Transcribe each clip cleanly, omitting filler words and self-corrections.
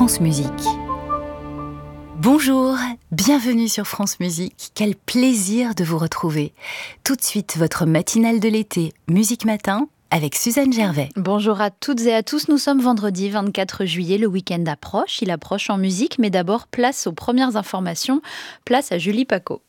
France Musique. Bonjour, bienvenue sur France Musique. Quel plaisir de vous retrouver. Tout de suite, votre matinale de l'été, Musique Matin, avec Suzanne Gervais. Bonjour à toutes et à tous, nous sommes vendredi 24 juillet, le week-end approche. Il approche en musique, mais d'abord place aux premières informations, place à Julie Paco.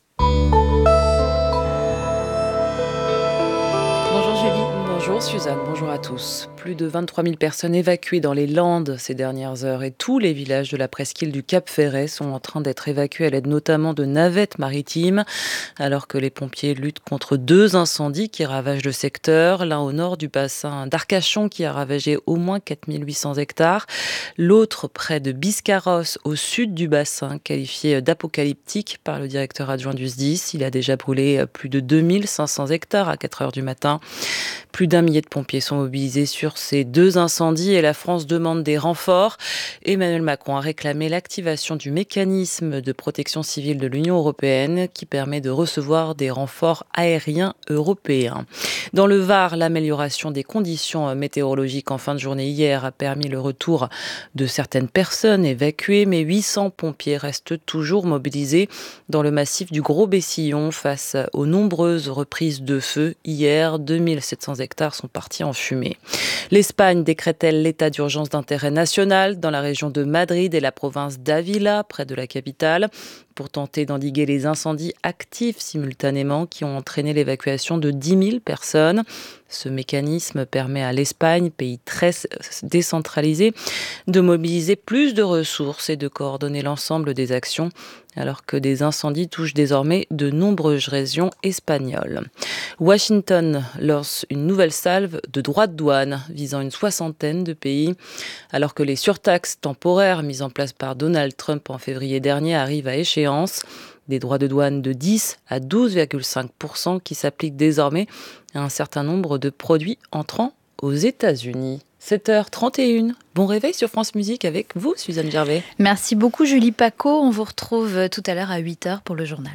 Bonjour Julie. Bonjour Suzanne, bonjour à tous. Plus de 23 000 personnes évacuées dans les Landes ces dernières heures et tous les villages de la presqu'île du Cap Ferret sont en train d'être évacués à l'aide notamment de navettes maritimes alors que les pompiers luttent contre 2 incendies qui ravagent le secteur. L'un au nord du bassin d'Arcachon qui a ravagé au moins 4 800 hectares. L'autre près de Biscarrosse au sud du bassin qualifié d'apocalyptique par le directeur adjoint du SDIS. Il a déjà brûlé plus de 2 500 hectares à 4 heures du matin. Plus d'1 millier de pompiers sont mobilisés sur ces 2 incendies et la France demande des renforts. Emmanuel Macron a réclamé l'activation du mécanisme de protection civile de l'Union européenne qui permet de recevoir des renforts aériens européens. Dans le Var, l'amélioration des conditions météorologiques en fin de journée hier a permis le retour de certaines personnes évacuées, mais 800 pompiers restent toujours mobilisés dans le massif du Gros-Bessillon face aux nombreuses reprises de feu. Hier, 2700 hectares sont partis en fumée. L'Espagne décrète-t-elle l'état d'urgence d'intérêt national dans la région de Madrid et la province d'Ávila, près de la capitale, pour tenter d'endiguer les incendies actifs simultanément qui ont entraîné l'évacuation de 10 000 personnes. Ce mécanisme permet à l'Espagne, pays très décentralisé, de mobiliser plus de ressources et de coordonner l'ensemble des actions, alors que des incendies touchent désormais de nombreuses régions espagnoles. Washington lance une nouvelle salve de droits de douane visant une 60aine de pays, alors que les surtaxes temporaires mises en place par Donald Trump en février dernier arrivent à échéance. Des droits de douane de 10 à 12,5% qui s'appliquent désormais à un certain nombre de produits entrant aux États-Unis. 7h31, bon réveil sur France Musique avec vous, Suzanne Gervais. Merci beaucoup Julie Paco, on vous retrouve tout à l'heure à 8h pour le journal.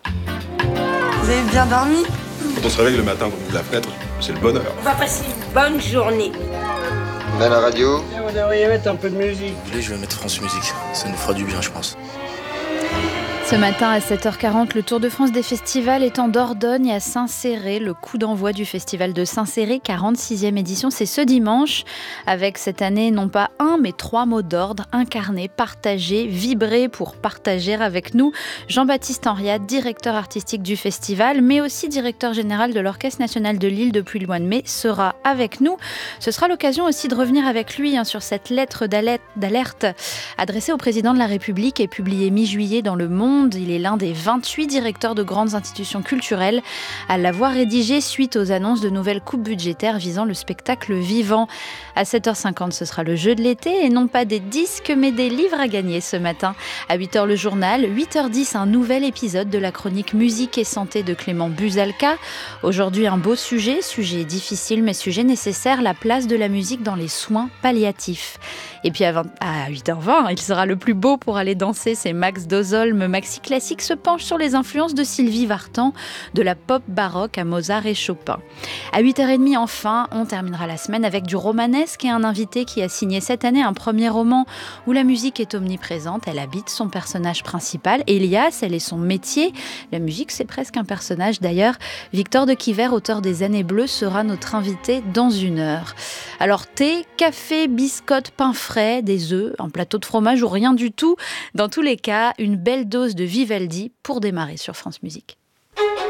Vous avez bien dormi ? Quand on se réveille le matin, qu'on ouvre la fenêtre, c'est le bonheur. On va passer une bonne journée. On a la radio. Vous devriez mettre un peu de musique. Vous voulez, je vais mettre France Musique. Ça nous fera du bien, je pense. Ce matin à 7h40, le Tour de France des festivals est en Dordogne à Saint-Céré. Le coup d'envoi du festival de Saint-Céré, 46e édition, c'est ce dimanche. Avec cette année, non pas 1, mais 3 mots d'ordre. Incarner, partager, vibrer pour partager avec nous. Jean-Baptiste Henriat, directeur artistique du festival, mais aussi directeur général de l'Orchestre national de Lille depuis le mois de mai, sera avec nous. Ce sera l'occasion aussi de revenir avec lui sur cette lettre d'alerte adressée au président de la République et publiée mi-juillet dans Le Monde. Il est l'un des 28 directeurs de grandes institutions culturelles à l'avoir rédigé suite aux annonces de nouvelles coupes budgétaires visant le spectacle vivant. À 7h50, ce sera le jeu de l'été et non pas des disques mais des livres à gagner ce matin. À 8h, le journal. 8h10, un nouvel épisode de la chronique Musique et Santé de Clément Buzalka. Aujourd'hui, un beau sujet difficile mais sujet nécessaire, la place de la musique dans les soins palliatifs. Et puis à 8h20, il sera le plus beau pour aller danser, c'est Max Dozolm. Maxi Classique se penche sur les influences de Sylvie Vartan, de la pop baroque à Mozart et Chopin. À 8h30, enfin, on terminera la semaine avec du romanesque et un invité qui a signé cette année un premier roman où la musique est omniprésente. Elle habite son personnage principal, Elias, elle est son métier. La musique, c'est presque un personnage d'ailleurs. Victor de Quiver, auteur des Années Bleues, sera notre invité dans 1 heure. Alors thé, café, biscottes, pain frais, des œufs, un plateau de fromage ou rien du tout. Dans tous les cas, une belle dose de Vivaldi pour démarrer sur France Musique.